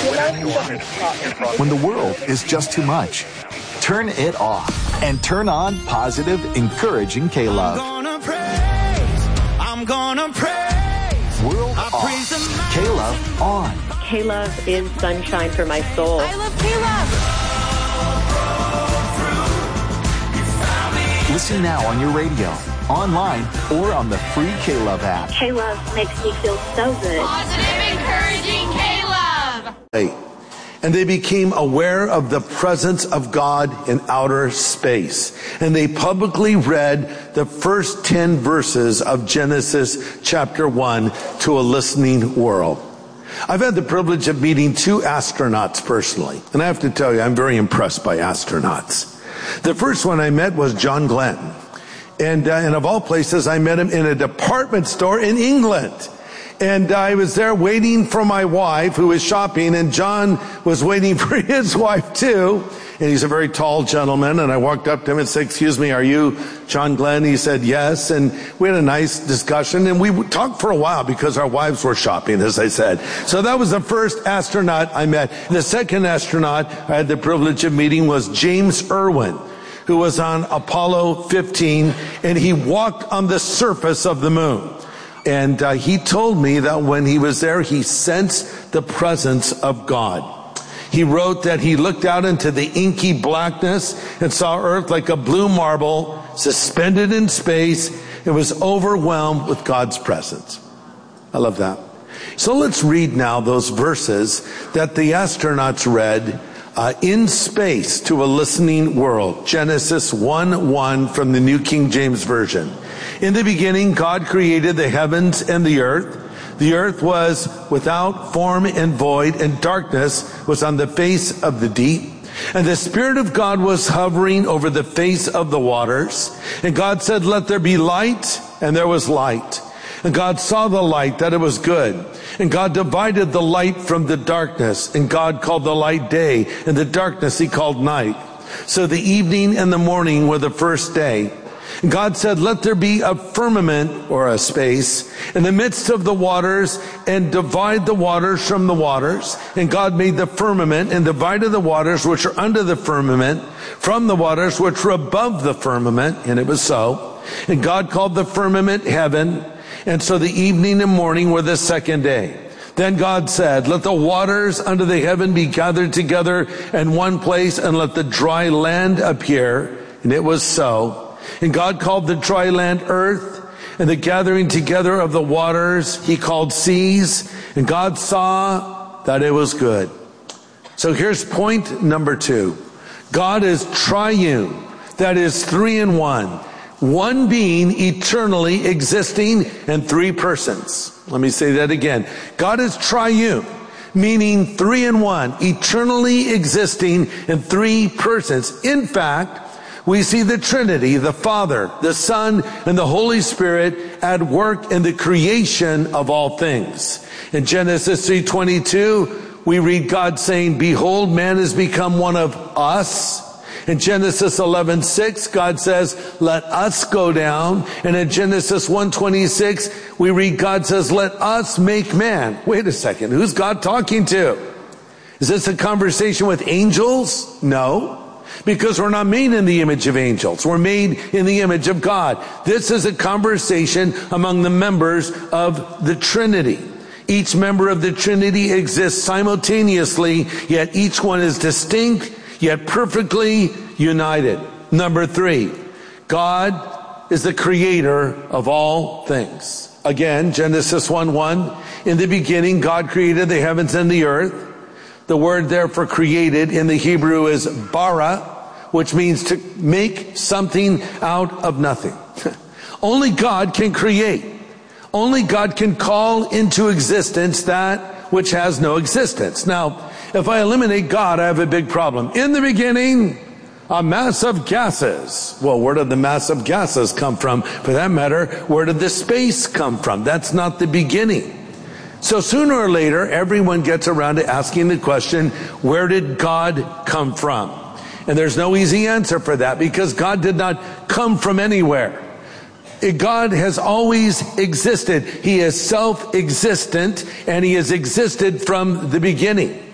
When the world is just too much, turn it off and turn on positive, encouraging K-Love. I'm gonna praise. World off. K-Love on. K-Love is sunshine for my soul. I love K-Love. Listen now on your radio, online, or on the free K-Love app. K-Love makes me feel so good. Positive, encouraging K-Love. And they became aware of the presence of God in outer space. And they publicly read the first 10 verses of Genesis chapter 1 to a listening world. I've had the privilege of meeting 2 astronauts personally. And I have to tell you, I'm very impressed by astronauts. The first one I met was John Glenn. And of all places, I met him in a department store in England. And I was there waiting for my wife who was shopping, and John was waiting for his wife too. And he's a very tall gentleman, and I walked up to him and said, "Excuse me, are you John Glenn?" He said, "Yes." And we had a nice discussion, and we talked for a while because our wives were shopping, as I said. So that was the first astronaut I met. The second astronaut I had the privilege of meeting was James Irwin, who was on Apollo 15, and he walked on the surface of the moon. And he told me that when he was there, he sensed the presence of God. He wrote that he looked out into the inky blackness and saw Earth like a blue marble suspended in space. It was overwhelmed with God's presence. I love that. So let's read now those verses that the astronauts read in space to a listening world. Genesis 1:1 from the New King James Version. In the beginning, God created the heavens and the earth. The earth was without form and void, and darkness was on the face of the deep. And the Spirit of God was hovering over the face of the waters. And God said, "Let there be light," and there was light. And God saw the light, that it was good. And God divided the light from the darkness. And God called the light day, and the darkness he called night. So the evening and the morning were the first day. And God said, "Let there be a firmament," or a space, "in the midst of the waters, and divide the waters from the waters." And God made the firmament, and divided the waters which are under the firmament from the waters which were above the firmament. And it was so. And God called the firmament heaven. And so the evening and morning were the second day. Then God said, "Let the waters under the heaven be gathered together in one place, and let the dry land appear." And it was so. And God called the dry land earth, and the gathering together of the waters he called seas. And God saw that it was good. So here's point number 2. God is triune. That is 3 in 1. One being eternally existing in 3 persons. Let me say that again. God is triune, meaning 3 in 1, eternally existing in 3 persons. In fact, we see the Trinity, the Father, the Son, and the Holy Spirit at work in the creation of all things. In Genesis 3:22, we read God saying, "Behold, man has become one of us." In Genesis 11:6, God says, "Let us go down." And in Genesis 1:26, we read God says, "Let us make man." Wait a second, who's God talking to? Is this a conversation with angels? No. Because we're not made in the image of angels. We're made in the image of God. This is a conversation among the members of the Trinity. Each member of the Trinity exists simultaneously, yet each one is distinct, yet perfectly united. Number 3, God is the creator of all things. Again, Genesis 1:1, in the beginning God created the heavens and the earth. The word there for created in the Hebrew is bara, which means to make something out of nothing. Only God can create. Only God can call into existence that which has no existence. Now, if I eliminate God, I have a big problem. In the beginning, a mass of gases. Well, where did the mass of gases come from? For that matter, where did the space come from? That's not the beginning. So sooner or later, everyone gets around to asking the question, where did God come from? And there's no easy answer for that, because God did not come from anywhere. God has always existed. He is self-existent, and he has existed from the beginning.